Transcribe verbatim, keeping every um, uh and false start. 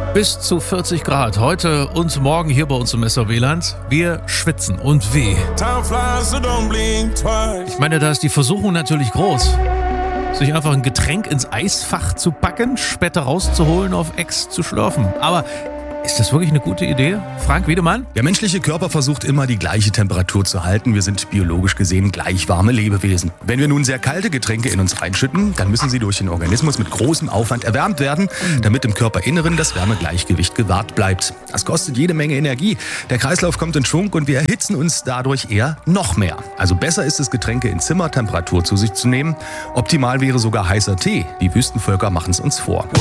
Bis zu vierzig Grad heute und morgen hier bei uns im S V W-Land. Wir schwitzen und weh. Ich meine, da ist die Versuchung natürlich groß, sich einfach ein Getränk ins Eisfach zu packen, später rauszuholen, auf Ex zu schlürfen. Aber ist das wirklich eine gute Idee? Frank Wiedemann? Der menschliche Körper versucht immer, die gleiche Temperatur zu halten. Wir sind biologisch gesehen gleich warme Lebewesen. Wenn wir nun sehr kalte Getränke in uns reinschütten, dann müssen sie durch den Organismus mit großem Aufwand erwärmt werden, damit im Körperinneren das Wärmegleichgewicht gewahrt bleibt. Das kostet jede Menge Energie. Der Kreislauf kommt in Schwung und wir erhitzen uns dadurch eher noch mehr. Also besser ist es, Getränke in Zimmertemperatur zu sich zu nehmen. Optimal wäre sogar heißer Tee. Die Wüstenvölker machen es uns vor.